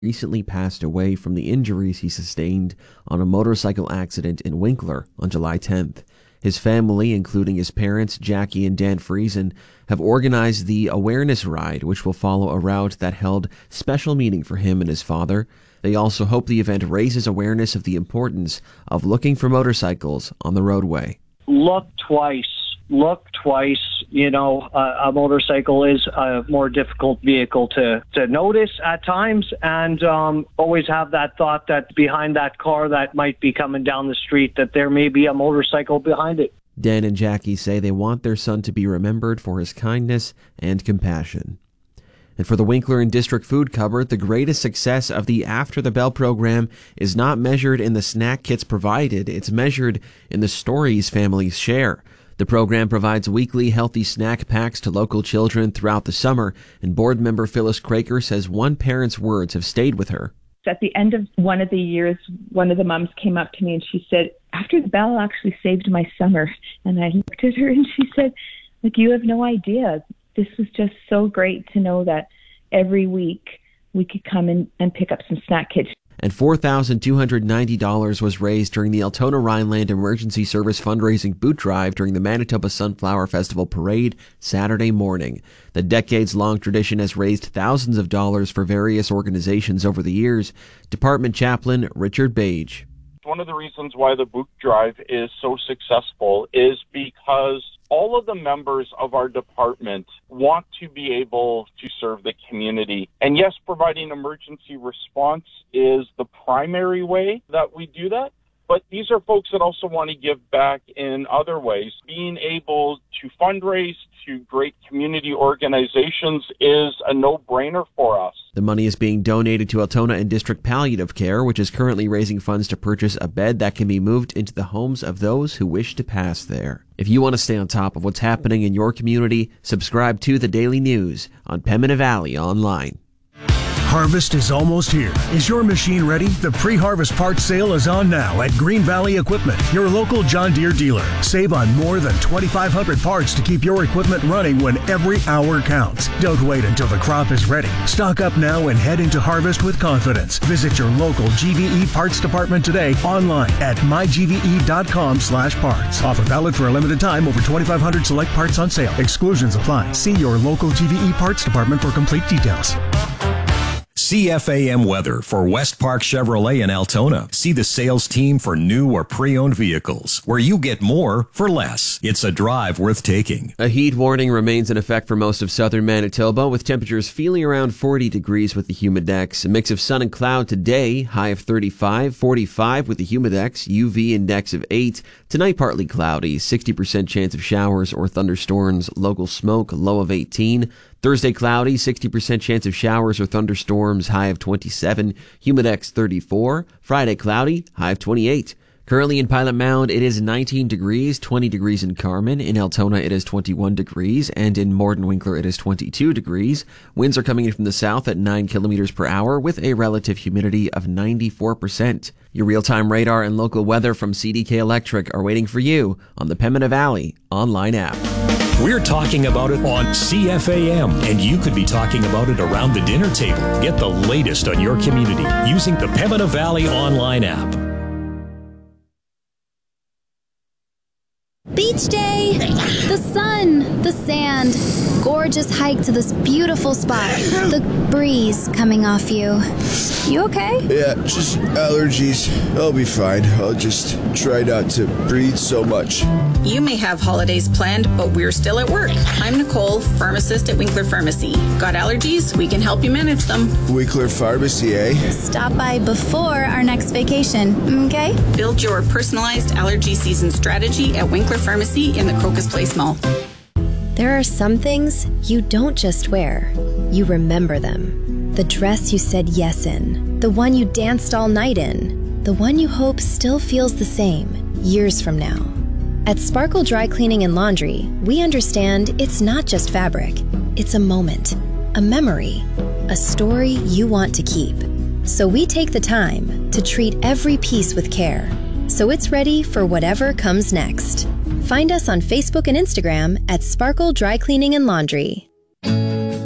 recently passed away from the injuries he sustained on a motorcycle accident in Winkler on July 10th. His family, including his parents, Jackie and Dan Friesen, have organized the Awareness Ride, which will follow a route that held special meaning for him and his father. They also hope the event raises awareness of the importance of looking for motorcycles on the roadway. Look twice. A motorcycle is a more difficult vehicle to notice at times, and always have that thought that behind that car that might be coming down the street, that there may be a motorcycle behind it. Dan and Jackie say they want their son to be remembered for his kindness and compassion. And for the Winkler and District Food Cupboard, the greatest success of the After the Bell program is not measured in the snack kits provided, it's measured in the stories families share. The program provides weekly healthy snack packs to local children throughout the summer, and board member Phyllis Craker says one parent's words have stayed with her. At the end of one of the years, one of the moms came up to me and she said, "After the Bell actually saved my summer." And I looked at her and she said, "You have no idea. This was just so great to know that every week we could come in and pick up some snack kits." And $4,290 was raised during the Altona Rhineland Emergency Service fundraising boot drive during the Manitoba Sunflower Festival parade Saturday morning. The decades-long tradition has raised thousands of dollars for various organizations over the years. Department Chaplain Richard Bage. One of the reasons why the boot drive is so successful is because all of the members of our department want to be able to serve the community. And yes, providing emergency response is the primary way that we do that. But these are folks that also want to give back in other ways. Being able to fundraise to great community organizations is a no-brainer for us. The money is being donated to Altona and District Palliative Care, which is currently raising funds to purchase a bed that can be moved into the homes of those who wish to pass there. If you want to stay on top of what's happening in your community, subscribe to The Daily News on Pembina Valley Online. Harvest is almost here. Is your machine ready? The pre-harvest parts sale is on now at Green Valley Equipment, your local John Deere dealer. Save on more than 2,500 parts to keep your equipment running when every hour counts. Don't wait until the crop is ready. Stock up now and head into harvest with confidence. Visit your local GVE parts department today online at mygve.com/parts. Offer valid for a limited time. Over 2,500 select parts on sale. Exclusions apply. See your local GVE parts department for complete details. CFAM weather for West Park Chevrolet in Altona. See the sales team for new or pre-owned vehicles, where you get more for less. It's a drive worth taking. A heat warning remains in effect for most of southern Manitoba, with temperatures feeling around 40 degrees with the humidex. A mix of sun and cloud today, high of 35, 45 with the humidex, UV index of 8. Tonight partly cloudy, 60% chance of showers or thunderstorms, local smoke, low of 18. Thursday cloudy, 60% chance of showers or thunderstorms, high of 27, humidex 34. Friday cloudy, high of 28. Currently in Pilot Mound, it is 19 degrees, 20 degrees in Carman. In Altona, it is 21 degrees, and in Morden-Winkler, it is 22 degrees. Winds are coming in from the south at 9 kilometers per hour with a relative humidity of 94%. Your real-time radar and local weather from CDK Electric are waiting for you on the Pembina Valley online app. We're talking about it on CFAM, and you could be talking about it around the dinner table. Get the latest on your community using the Pembina Valley online app. Beach day, the sun, the sand, gorgeous hike to this beautiful spot, the breeze coming off you. You okay? Yeah, just allergies. I'll be fine. I'll just try not to breathe so much. You may have holidays planned, but we're still at work. I'm Nicole, pharmacist at Winkler Pharmacy. Got allergies? We can help you manage them. Winkler Pharmacy, eh? Stop by before our next vacation, okay? Build your personalized allergy season strategy at Winkler Pharmacy in the Crocus Place Mall. There are some things you don't just wear, you remember them. The dress you said yes in, the one you danced all night in, the one you hope still feels the same years from now. At Sparkle Dry Cleaning and Laundry, we understand it's not just fabric, it's a moment, a memory, a story you want to keep. So we take the time to treat every piece with care, so it's ready for whatever comes next. Find us on Facebook and Instagram at Sparkle Dry Cleaning and Laundry.